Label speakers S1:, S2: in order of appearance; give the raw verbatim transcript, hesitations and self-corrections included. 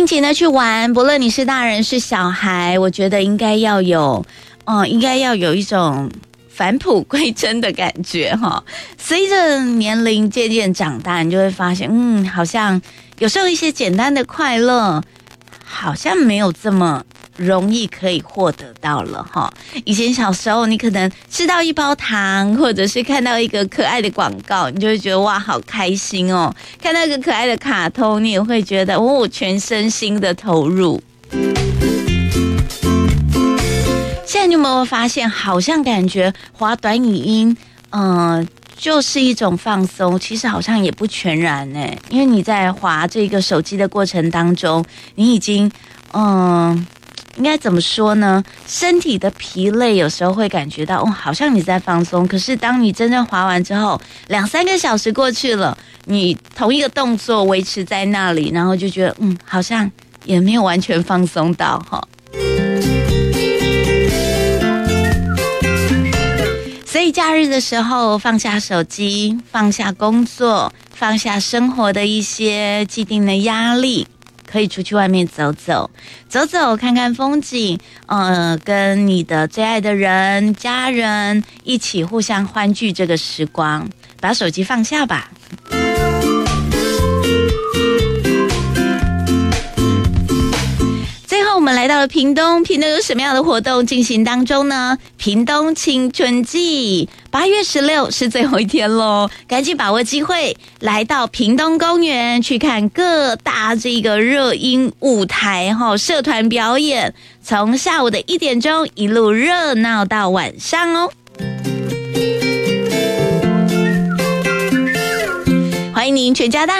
S1: 情的去玩，不论你是大人是小孩，我觉得应该要有，嗯，应该要有一种返璞归真的感觉哈。随着年龄渐渐长大，你就会发现，嗯，好像有时候一些简单的快乐，好像没有这么容易可以获得到了哈。以前小时候，你可能吃到一包糖，或者是看到一个可爱的广告，你就会觉得哇，好开心哦。看到一个可爱的卡通，你也会觉得哦，全身心的投入。现在你有没有发现，好像感觉滑短语音，嗯、呃，就是一种放松，其实好像也不全然呢，因为你在滑这个手机的过程当中，你已经，嗯、呃。应该怎么说呢？身体的疲累有时候会感觉到，哦，好像你在放松。可是当你真正滑完之后，两三个小时过去了，你同一个动作维持在那里，然后就觉得，嗯，好像也没有完全放松到哈。所以假日的时候，放下手机，放下工作，放下生活的一些既定的压力。可以出去外面走走，走走看看风景，呃，跟你的最爱的人、家人一起互相欢聚这个时光，把手机放下吧。最后我们来到了屏东，屏东有什么样的活动进行当中呢？屏东青春季八月十六是最后一天咯，赶紧把握机会来到屏东公园去看各大这个热音舞台哈，社团表演，从下午的一点钟一路热闹到晚上哦。欢迎您全家大